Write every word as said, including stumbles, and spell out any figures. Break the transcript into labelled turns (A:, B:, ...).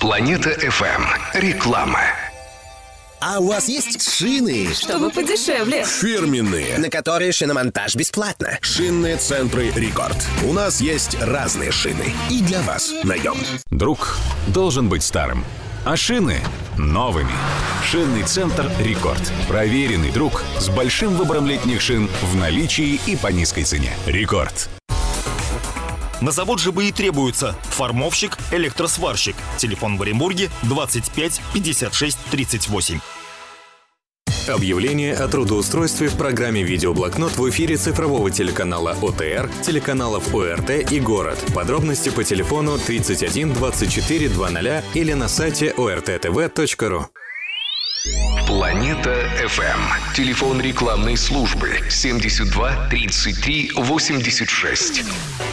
A: Планета эф эм. Реклама.
B: А у вас есть шины?
C: Чтобы подешевле.
B: Фирменные, на которые шиномонтаж бесплатно. Шинные центры «Рекорд». У нас есть разные шины. И для вас наем.
D: Друг должен быть старым, а шины — новыми. Шинный центр «Рекорд». Проверенный друг с большим выбором летних шин в наличии и по низкой цене. «Рекорд».
E: На завод ЖБИ требуется формовщик, электросварщик. Телефон в Оренбурге двадцать пять пятьдесят шесть тридцать восемь.
F: Объявление о трудоустройстве в программе «Видеоблокнот» в эфире цифрового телеканала о тэ эр, телеканалов о эр тэ и «Город». Подробности по телефону тридцать один двадцать четыре двадцать или на сайте о эр тэ тэ вэ точка ру.
A: Планета эф эм. Телефон рекламной службы семьдесят два тридцать три восемьдесят шесть.